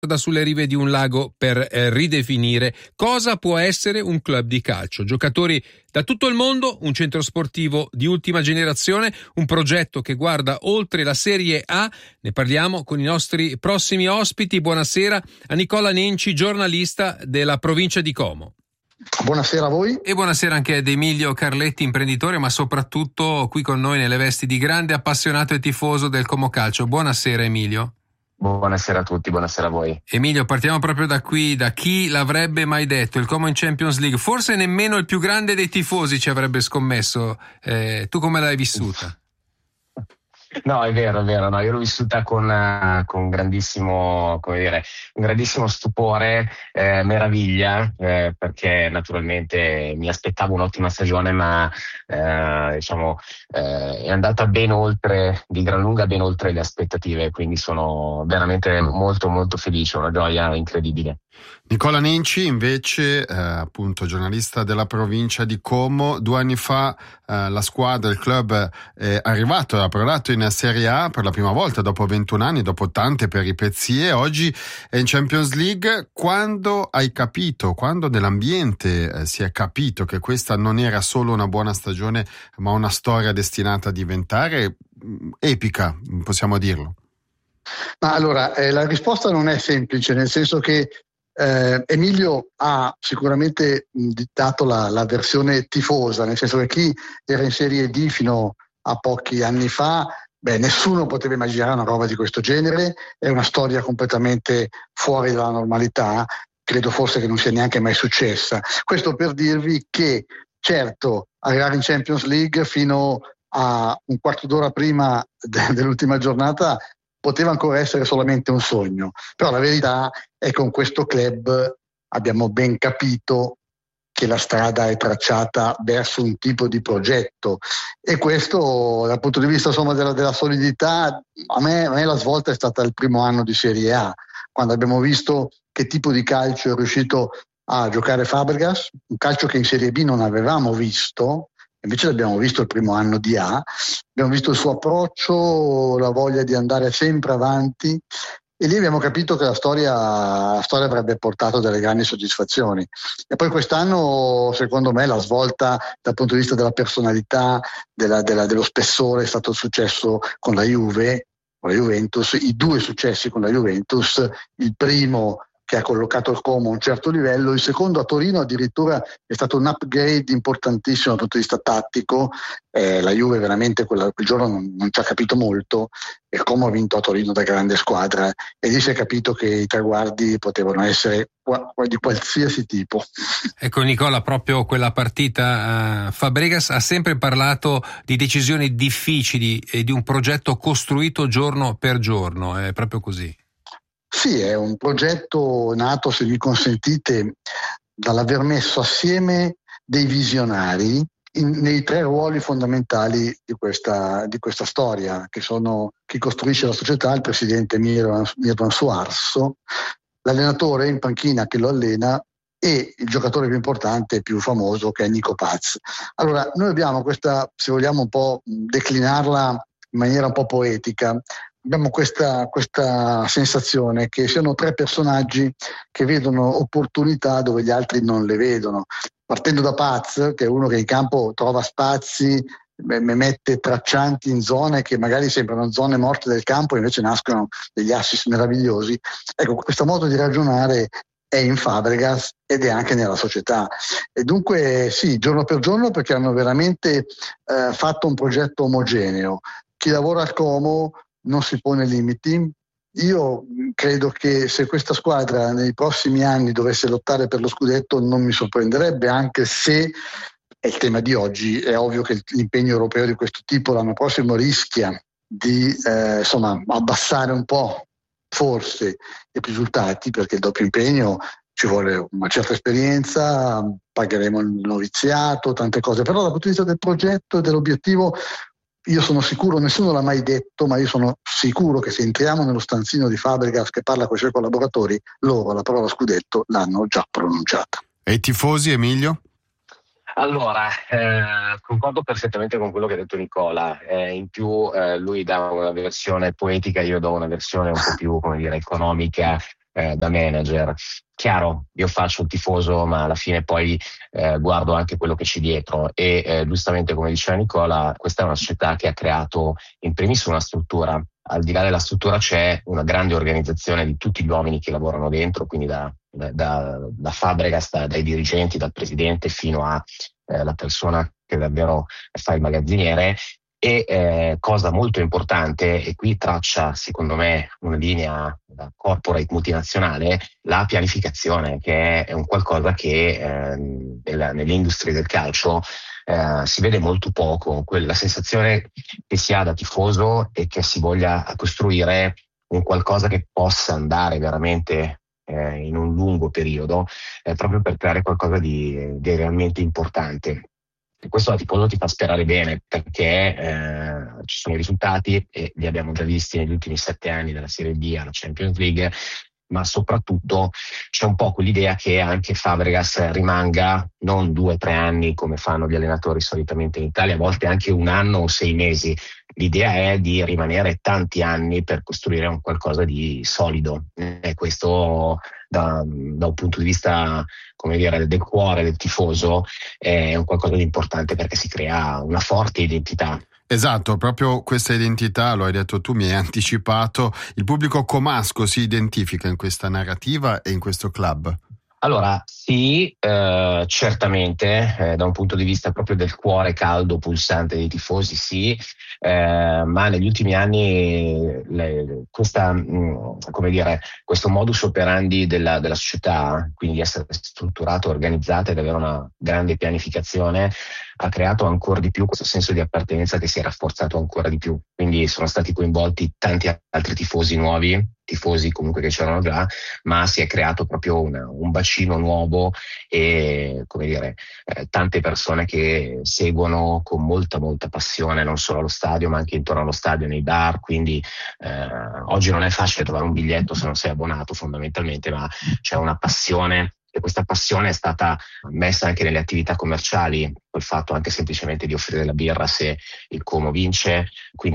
sulle rive di un lago per ridefinire cosa può essere un club di calcio. Giocatori da tutto il mondo, un centro sportivo di ultima generazione, un progetto che guarda oltre la Serie A. Ne parliamo con i nostri prossimi ospiti. Buonasera a Nicola Nenci, giornalista della provincia di Como. Buonasera a voi. E buonasera anche ad Emilio Carletti, imprenditore, ma soprattutto qui con noi nelle vesti di grande appassionato e tifoso del Como Calcio. Buonasera Emilio. Buonasera a tutti, buonasera a voi. Emilio, partiamo proprio da qui, da chi l'avrebbe mai detto, il Como in Champions League, forse nemmeno il più grande dei tifosi ci avrebbe scommesso. Tu come l'hai vissuta? No, è vero, no, io l'ho vissuta con grandissimo, come dire, un grandissimo stupore, meraviglia, perché naturalmente mi aspettavo un'ottima stagione, ma è andata ben oltre, di gran lunga ben oltre le aspettative, quindi sono veramente molto molto felice, una gioia incredibile. Nicola Nenci invece, appunto giornalista della provincia di Como, 2 anni fa la squadra, il club è arrivato, è approdato in Serie A per la prima volta dopo 21 anni, dopo tante peripezie, oggi è in Champions League. Quando hai capito, quando nell'ambiente si è capito che questa non era solo una buona stagione ma una storia destinata a diventare epica, possiamo dirlo? Ma allora, la risposta non è semplice, nel senso che Emilio ha sicuramente dato la versione tifosa, nel senso che chi era in Serie D fino a pochi anni fa, nessuno poteva immaginare una roba di questo genere, è una storia completamente fuori dalla normalità, credo forse che non sia neanche mai successa. Questo per dirvi che certo arrivare in Champions League fino a un quarto d'ora prima dell'ultima giornata poteva ancora essere solamente un sogno, però la verità è che con questo club abbiamo ben capito che la strada è tracciata verso un tipo di progetto, e questo dal punto di vista insomma della solidità, a me la svolta è stata il primo anno di Serie A, quando abbiamo visto che tipo di calcio è riuscito a giocare Fabregas, un calcio che in Serie B non avevamo visto. Invece l'abbiamo visto il primo anno di A, abbiamo visto il suo approccio, la voglia di andare sempre avanti, e lì abbiamo capito che la storia avrebbe portato delle grandi soddisfazioni. E poi quest'anno, secondo me, la svolta dal punto di vista della personalità, dello spessore, è stato il successo con la Juve, con la Juventus, i 2 successi con la Juventus, il primo che ha collocato il Como a un certo livello, il secondo a Torino addirittura è stato un upgrade importantissimo dal punto di vista tattico, la Juve veramente quel giorno non ci ha capito molto, e il Como ha vinto a Torino da grande squadra, e lì si è capito che i traguardi potevano essere di qualsiasi tipo. Ecco Nicola, proprio quella partita, Fabregas ha sempre parlato di decisioni difficili e di un progetto costruito giorno per giorno, è proprio così. Sì, è un progetto nato, se vi consentite, dall'aver messo assieme dei visionari nei 3 ruoli fondamentali di questa storia, che sono chi costruisce la società, il presidente Mirvan Suarso, l'allenatore in panchina che lo allena e il giocatore più importante e più famoso che è Nico Paz. Allora, noi abbiamo questa, se vogliamo un po' declinarla in maniera un po' poetica, abbiamo questa sensazione che siano 3 personaggi che vedono opportunità dove gli altri non le vedono. Partendo da Paz, che è uno che in campo trova spazi, mette traccianti in zone che magari sembrano zone morte del campo, invece nascono degli assist meravigliosi. Ecco, questo modo di ragionare è in Fabregas ed è anche nella società. E dunque sì, giorno per giorno, perché hanno veramente fatto un progetto omogeneo. Chi lavora al Como non si pone limiti. Io credo che se questa squadra nei prossimi anni dovesse lottare per lo scudetto non mi sorprenderebbe, anche se è il tema di oggi. È ovvio che l'impegno europeo di questo tipo l'anno prossimo rischia di abbassare un po' forse i risultati, perché il doppio impegno ci vuole una certa esperienza, pagheremo il noviziato, tante cose, però dal punto di vista del progetto e dell'obiettivo io sono sicuro, nessuno l'ha mai detto, ma io sono sicuro che se entriamo nello stanzino di Fabregas che parla con i suoi collaboratori, loro la parola scudetto l'hanno già pronunciata. E i tifosi, Emilio? Allora, concordo perfettamente con quello che ha detto Nicola, in più lui dà una versione poetica, io do una versione un po' più, come dire, economica da manager. Chiaro, io faccio il tifoso, ma alla fine poi guardo anche quello che c'è dietro e giustamente come diceva Nicola, questa è una società che ha creato in primis una struttura. Al di là della struttura c'è una grande organizzazione di tutti gli uomini che lavorano dentro, quindi da Fabregas, dai dirigenti, dal presidente fino a la persona che davvero fa il magazziniere. E cosa molto importante, e qui traccia secondo me una linea da corporate multinazionale, la pianificazione, che è un qualcosa che nell'industria del calcio si vede molto poco. La sensazione che si ha da tifoso è che si voglia costruire un qualcosa che possa andare veramente in un lungo periodo, proprio per creare qualcosa di realmente importante. E questo da tifoso ti fa sperare bene, perché ci sono i risultati e li abbiamo già visti negli ultimi 7 anni dalla Serie B alla Champions League, ma soprattutto c'è un po' quell'idea che anche Fabregas rimanga non 2 o 3 anni come fanno gli allenatori solitamente in Italia, a volte anche 1 anno o 6 mesi. L'idea è di rimanere tanti anni per costruire un qualcosa di solido, e questo da un punto di vista, come dire, del cuore del tifoso è un qualcosa di importante, perché si crea una forte identità. Esatto, proprio questa identità, lo hai detto tu, mi hai anticipato, il pubblico comasco si identifica in questa narrativa e in questo club? Allora, sì, certamente, da un punto di vista proprio del cuore caldo, pulsante dei tifosi, sì, ma negli ultimi anni questo modus operandi della società, quindi essere strutturato, organizzata ed avere una grande pianificazione, ha creato ancora di più questo senso di appartenenza che si è rafforzato ancora di più. Quindi sono stati coinvolti tanti altri tifosi nuovi, tifosi comunque che c'erano già, ma si è creato proprio un bacino nuovo e, come dire, tante persone che seguono con molta passione non solo allo stadio ma anche intorno allo stadio, nei bar. Quindi oggi non è facile trovare un biglietto se non sei abbonato fondamentalmente, ma c'è una passione, e questa passione è stata messa anche nelle attività commerciali, col fatto anche semplicemente di offrire la birra se il Como vince. Quindi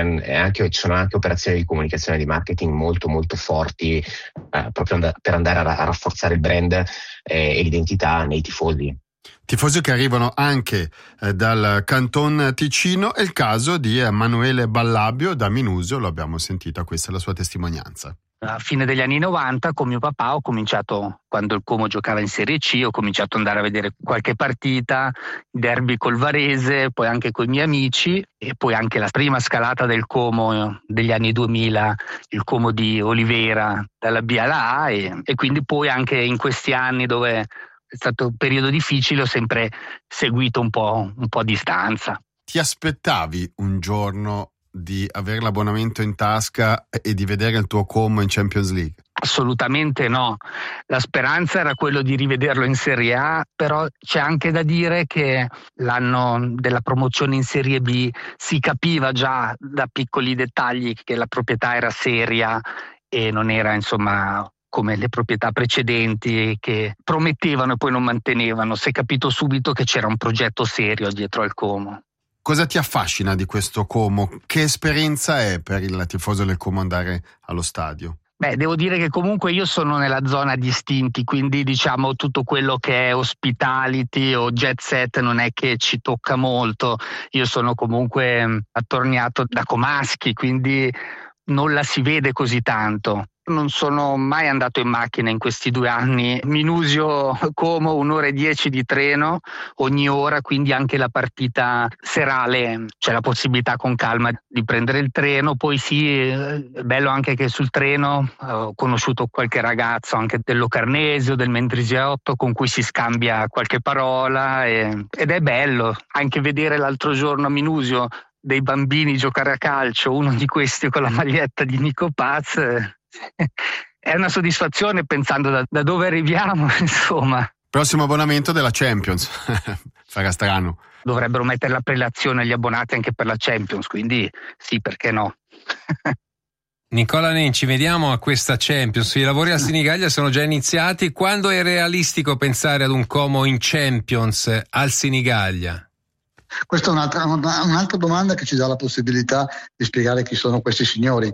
ci sono anche operazioni di comunicazione e di marketing molto forti, proprio per andare a rafforzare il brand e l'identità nei tifosi. Tifosi che arrivano anche dal Canton Ticino. È il caso di Emanuele Ballabio da Minusio, lo abbiamo sentito, questa è la sua testimonianza. A fine degli anni 90 con mio papà ho cominciato, quando il Como giocava in Serie C, ho cominciato ad andare a vedere qualche partita, derby col Varese, poi anche con i miei amici, e poi anche la prima scalata del Como degli anni 2000, il Como di Olivera dalla B alla A, e quindi poi anche in questi anni dove è stato un periodo difficile ho sempre seguito un po' a distanza. Ti aspettavi un giorno di avere l'abbonamento in tasca e di vedere il tuo Como in Champions League? Assolutamente no. La speranza era quello di rivederlo in Serie A, però c'è anche da dire che l'anno della promozione in Serie B si capiva già da piccoli dettagli che la proprietà era seria e non era, insomma, come le proprietà precedenti che promettevano e poi non mantenevano. Si è capito subito che c'era un progetto serio dietro al Como. Cosa ti affascina di questo Como? Che esperienza è per il tifoso del Como andare allo stadio? Beh, devo dire che comunque io sono nella zona distinti, quindi diciamo tutto quello che è hospitality o jet set non è che ci tocca molto. Io sono comunque attorniato da comaschi, quindi non la si vede così tanto. Non sono mai andato in macchina in questi 2 anni. Minusio Como 1 ora e 10 di treno ogni ora, quindi anche la partita serale c'è la possibilità con calma di prendere il treno. Poi sì, è bello anche che sul treno ho conosciuto qualche ragazzo anche del Locarnesio, del Mendrisiotto, con cui si scambia qualche parola ed è bello anche vedere l'altro giorno a Minusio dei bambini giocare a calcio, uno di questi con la maglietta di Nico Paz. È una soddisfazione pensando da dove arriviamo, insomma. Prossimo abbonamento della Champions. Farà strano. Dovrebbero mettere la prelazione agli abbonati anche per la Champions, quindi sì, perché no? Nicola Nenci, vediamo a questa Champions. I lavori a Sinigaglia sono già iniziati. Quando è realistico pensare ad un Como in Champions al Sinigaglia? Questa è un'altra domanda che ci dà la possibilità di spiegare chi sono questi signori.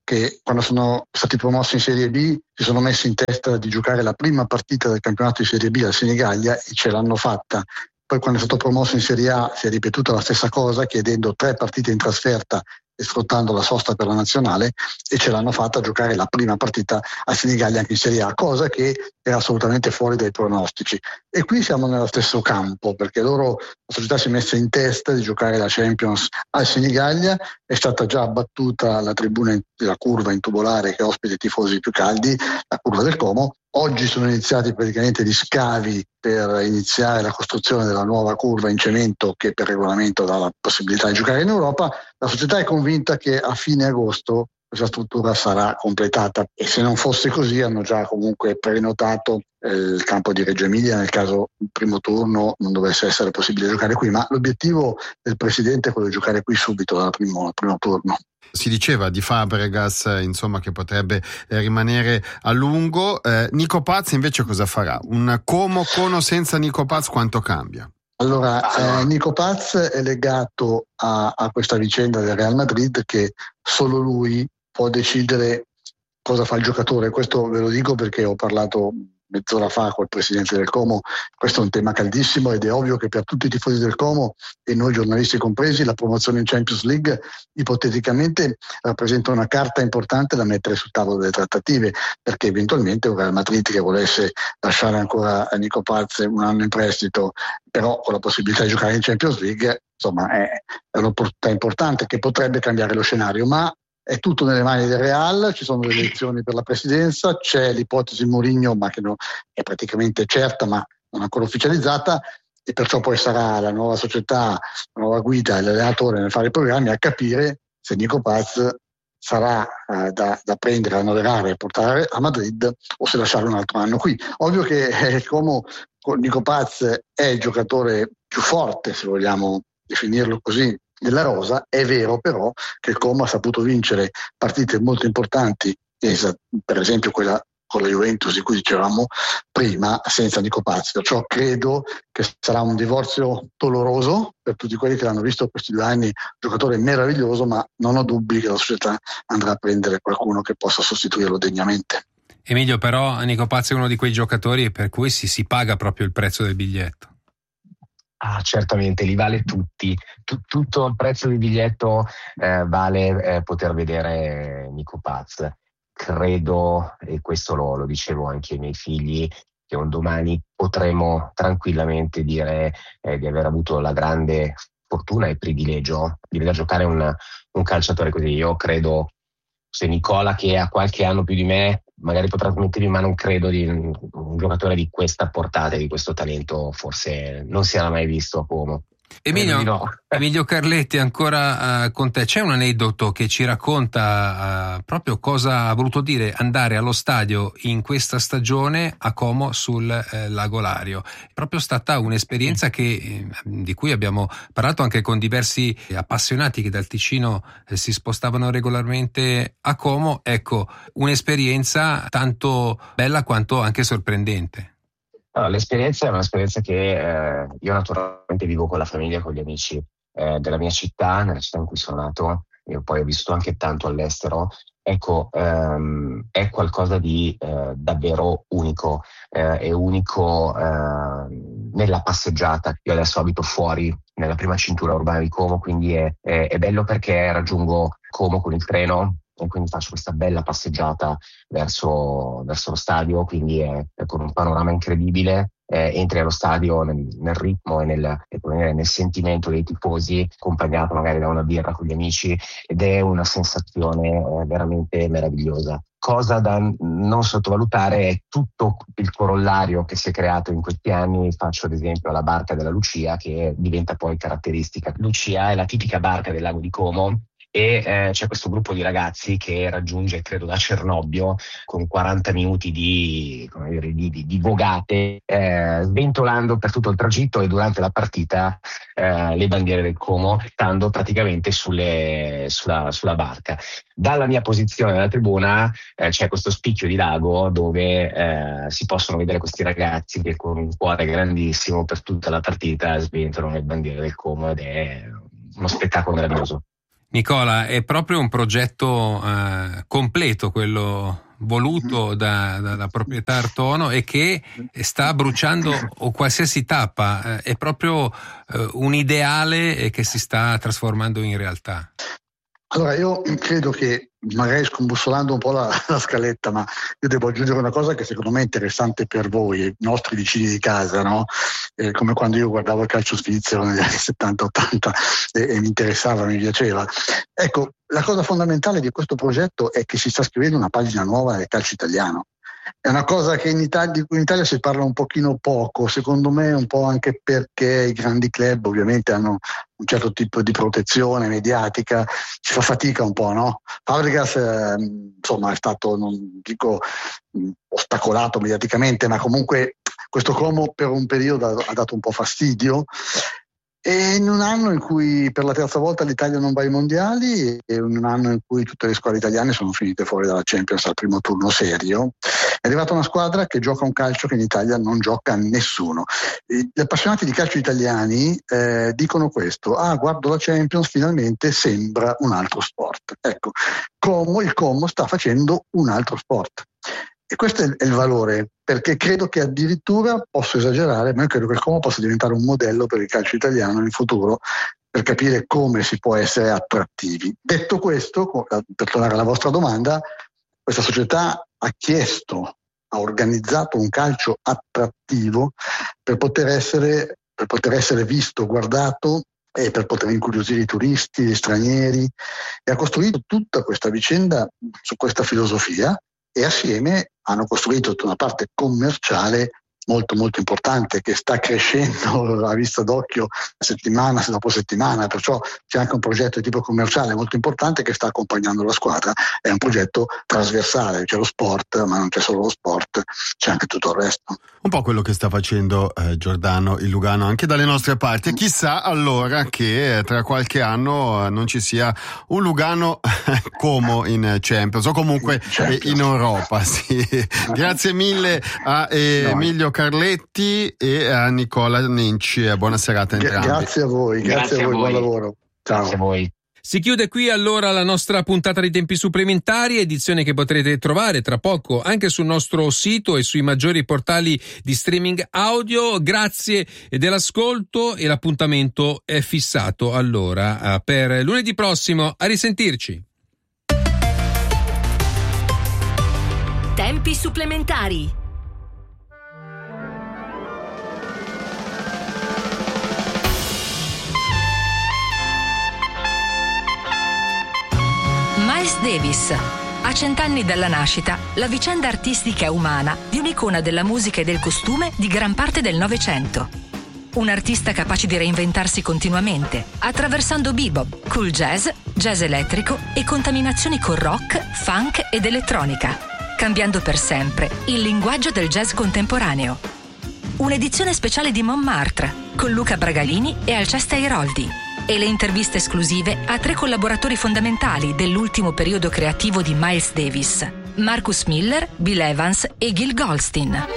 che quando sono stati promossi in Serie B si sono messi in testa di giocare la prima partita del campionato di Serie B al Senigallia e ce l'hanno fatta. Poi quando è stato promosso in Serie A si è ripetuta la stessa cosa, chiedendo 3 partite in trasferta e sfruttando la sosta per la nazionale, e ce l'hanno fatta a giocare la prima partita a Senigallia anche in Serie A, cosa che era assolutamente fuori dai pronostici. E qui siamo nello stesso campo, perché la società si è messa in testa di giocare la Champions al Senigallia, è stata già abbattuta la tribuna della curva in tubolare che ospita i tifosi più caldi, la curva del Como. Oggi sono iniziati praticamente gli scavi per iniziare la costruzione della nuova curva in cemento che per regolamento dà la possibilità di giocare in Europa. La società è convinta che a fine agosto questa struttura sarà completata, e se non fosse così hanno già comunque prenotato il campo di Reggio Emilia nel caso il primo turno non dovesse essere possibile giocare qui, ma l'obiettivo del presidente è quello di giocare qui subito dal primo turno. Si diceva di Fabregas, insomma, che potrebbe rimanere a lungo. Nico Paz invece cosa farà? Un Como senza Nico Paz quanto cambia? Allora, Nico Paz è legato a questa vicenda del Real Madrid, che solo lui può decidere cosa fa il giocatore. Questo ve lo dico perché ho parlato mezz'ora fa col presidente del Como. Questo è un tema caldissimo ed è ovvio che per tutti i tifosi del Como, e noi giornalisti compresi, la promozione in Champions League ipoteticamente rappresenta una carta importante da mettere sul tavolo delle trattative, perché eventualmente un Real Madrid che volesse lasciare ancora a Nico Paz un anno in prestito, però con la possibilità di giocare in Champions League, insomma è un'opportunità importante che potrebbe cambiare lo scenario, ma è tutto nelle mani del Real. Ci sono le elezioni per la presidenza, c'è l'ipotesi Mourinho, ma che è praticamente certa, ma non ancora ufficializzata, e perciò poi sarà la nuova società, la nuova guida e l'allenatore nel fare i programmi a capire se Nico Paz sarà da prendere, a annoverare e portare a Madrid o se lasciare un altro anno qui. Ovvio che come Nico Paz è il giocatore più forte, se vogliamo definirlo così, nella rosa. È vero però che il Como ha saputo vincere partite molto importanti, per esempio quella con la Juventus di cui dicevamo prima, senza Nico Paz. Perciò credo che sarà un divorzio doloroso per tutti quelli che l'hanno visto questi 2 anni, giocatore meraviglioso, ma non ho dubbi che la società andrà a prendere qualcuno che possa sostituirlo degnamente. Emilio, però Nico Paz è uno di quei giocatori per cui si paga proprio il prezzo del biglietto. Certamente, li vale tutti. Tutto il prezzo del biglietto vale poter vedere Nico Paz. Credo, e questo lo dicevo anche ai miei figli, che un domani potremo tranquillamente dire di aver avuto la grande fortuna e privilegio di vedere giocare un calciatore così. Io credo, se Nicola, che ha qualche anno più di me, magari potrà smettermi, ma non credo di un giocatore di questa portata e di questo talento forse non si era mai visto a Como. Emilio Carletti, ancora con te. C'è un aneddoto che ci racconta proprio cosa ha voluto dire andare allo stadio in questa stagione a Como sul Lago Lario. È proprio stata un'esperienza di cui abbiamo parlato anche con diversi appassionati che dal Ticino si spostavano regolarmente a Como. Ecco, un'esperienza tanto bella quanto anche sorprendente. L'esperienza è un'esperienza che io naturalmente vivo con la famiglia, con gli amici della mia città, nella città in cui sono nato. Io poi ho vissuto anche tanto all'estero. Ecco, è qualcosa di davvero unico. È unico nella passeggiata. Io adesso abito fuori, nella prima cintura urbana di Como, quindi è bello perché raggiungo Como con il treno e quindi faccio questa bella passeggiata verso lo stadio, quindi è con un panorama incredibile. Entri allo stadio nel ritmo e nel sentimento dei tifosi, accompagnato magari da una birra con gli amici, ed è una sensazione veramente meravigliosa. Cosa da non sottovalutare è tutto il corollario che si è creato in questi anni. Faccio ad esempio la barca della Lucia, che diventa poi caratteristica. Lucia è la tipica barca del lago di Como, e c'è questo gruppo di ragazzi che raggiunge, credo, da Cernobbio con 40 minuti di vogate, sventolando per tutto il tragitto e durante la partita le bandiere del Como, stando praticamente sulla barca. Dalla mia posizione nella tribuna c'è questo spicchio di lago dove si possono vedere questi ragazzi che con un cuore grandissimo per tutta la partita sventolano le bandiere del Como, ed è uno spettacolo meraviglioso. Nicola, è proprio un progetto completo quello voluto dalla proprietà Artono e che sta bruciando qualsiasi tappa, è proprio un ideale che si sta trasformando in realtà. Allora, io credo che, magari scombussolando un po' la scaletta, ma io devo aggiungere una cosa che secondo me è interessante per voi, i nostri vicini di casa, no? Come quando io guardavo il calcio svizzero negli anni 70-80 e mi interessava, mi piaceva. Ecco, la cosa fondamentale di questo progetto è che si sta scrivendo una pagina nuova del calcio italiano. È una cosa che di cui in Italia si parla un pochino poco, secondo me un po' anche perché i grandi club ovviamente hanno un certo tipo di protezione mediatica, si fa fatica un po', no? Fabregas insomma è stato, non dico ostacolato mediaticamente, ma comunque questo Como per un periodo ha dato un po' fastidio. E in un anno in cui per la terza volta l'Italia non va ai mondiali e in un anno in cui tutte le squadre italiane sono finite fuori dalla Champions al primo turno serio, è arrivata una squadra che gioca un calcio che in Italia non gioca nessuno. Gli appassionati di calcio italiani dicono questo: guardo la Champions, finalmente sembra un altro sport. Ecco, il Como sta facendo un altro sport. E questo è il valore, perché credo che addirittura, posso esagerare, ma io credo che il Como possa diventare un modello per il calcio italiano in futuro, per capire come si può essere attrattivi. Detto questo, per tornare alla vostra domanda, questa società ha organizzato un calcio attrattivo per poter essere visto, guardato e per poter incuriosire i turisti, gli stranieri, e ha costruito tutta questa vicenda su questa filosofia. E assieme hanno costruito tutta una parte commerciale molto molto importante che sta crescendo a vista d'occhio settimana dopo settimana, perciò c'è anche un progetto di tipo commerciale molto importante che sta accompagnando la squadra. È un progetto trasversale, c'è lo sport, ma non c'è solo lo sport, c'è anche tutto il resto. Un po' quello che sta facendo Giordano il Lugano anche dalle nostre parti. Chissà allora che tra qualche anno non ci sia un Lugano Como in Champions o comunque in Europa. Sì. Grazie mille a Emilio Carletti e a Nicola Nenci. Buona serata a entrambi. Grazie a voi, buon lavoro. Ciao. Grazie a voi. Si chiude qui allora la nostra puntata di Tempi Supplementari, edizione che potrete trovare tra poco anche sul nostro sito e sui maggiori portali di streaming audio. Grazie dell'ascolto e l'appuntamento è fissato allora per lunedì prossimo. A risentirci. Tempi Supplementari. Miles Davis. A 100 anni dalla nascita, la vicenda artistica e umana di un'icona della musica e del costume di gran parte del Novecento. Un artista capace di reinventarsi continuamente, attraversando bebop, cool jazz, jazz elettrico e contaminazioni con rock, funk ed elettronica, cambiando per sempre il linguaggio del jazz contemporaneo. Un'edizione speciale di Montmartre, con Luca Bragalini e Alceste Airoldi. E le interviste esclusive a 3 collaboratori fondamentali dell'ultimo periodo creativo di Miles Davis: Marcus Miller, Bill Evans e Gil Goldstein.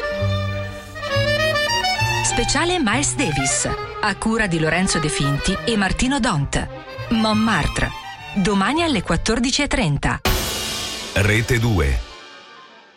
Speciale Miles Davis, a cura di Lorenzo De Finti e Martino Dont. Montmartre, domani alle 14:30. Rete 2.